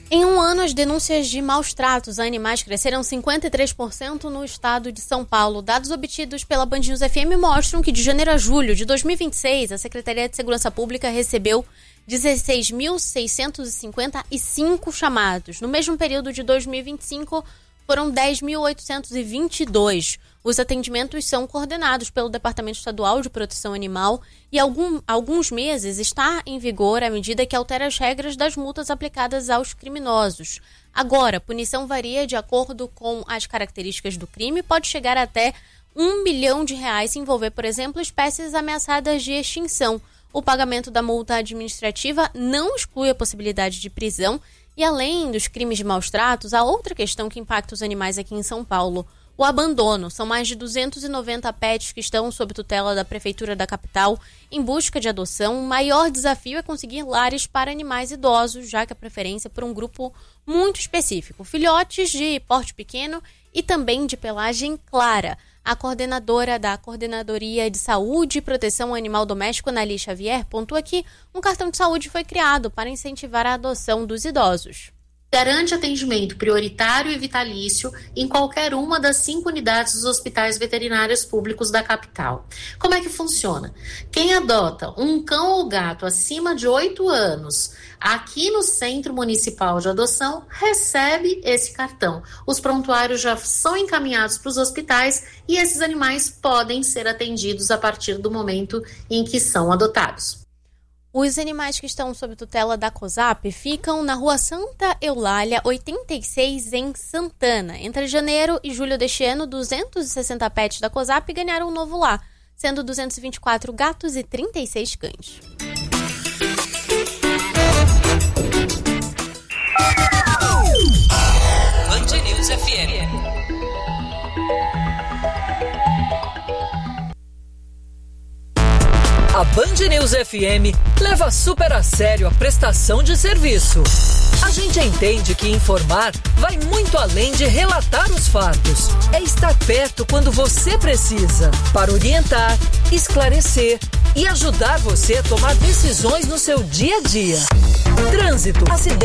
Em um ano, as denúncias de maus tratos a animais cresceram 53% no estado de São Paulo. Dados obtidos pela Band News FM mostram que de janeiro a julho de 2026, a Secretaria de Segurança Pública recebeu 16.655 chamados. No mesmo período de 2025, foram 10.822. Os atendimentos são coordenados pelo Departamento Estadual de Proteção Animal e há alguns meses está em vigor a medida que altera as regras das multas aplicadas aos criminosos. Agora, a punição varia de acordo com as características do crime, pode chegar até R$1 milhão se envolver, por exemplo, espécies ameaçadas de extinção. O pagamento da multa administrativa não exclui a possibilidade de prisão e, além dos crimes de maus tratos, há outra questão que impacta os animais aqui em São Paulo. O abandono. São mais de 290 pets que estão sob tutela da Prefeitura da capital em busca de adoção. O maior desafio é conseguir lares para animais idosos, já que a preferência é por um grupo muito específico. Filhotes de porte pequeno e também de pelagem clara. A coordenadora da Coordenadoria de Saúde e Proteção Animal Doméstico, Anali Xavier, pontua que um cartão de saúde foi criado para incentivar a adoção dos idosos. Garante atendimento prioritário e vitalício em qualquer uma das 5 unidades dos hospitais veterinários públicos da capital. Como é que funciona? Quem adota um cão ou gato acima de 8 anos aqui no Centro Municipal de Adoção recebe esse cartão. Os prontuários já são encaminhados para os hospitais e esses animais podem ser atendidos a partir do momento em que são adotados. Os animais que estão sob tutela da COSAP ficam na Rua Santa Eulália, 86, em Santana. Entre janeiro e julho deste ano, 260 pets da COSAP ganharam um novo lar, sendo 224 gatos e 36 cães. Band News FM. A Band News FM leva super a sério a prestação de serviço. A gente entende que informar vai muito além de relatar os fatos. É estar perto quando você precisa, para orientar, esclarecer e ajudar você a tomar decisões no seu dia a dia. Trânsito, acidente.